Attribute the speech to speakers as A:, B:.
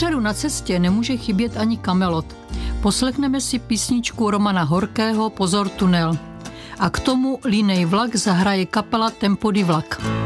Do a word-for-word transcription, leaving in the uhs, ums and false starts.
A: pořadu Na cestě nemůže chybět ani Kamelot. Poslechneme si písničku Romana Horkého Pozor tunel. A k tomu Línej vlak zahraje kapela Tempo di Vlak.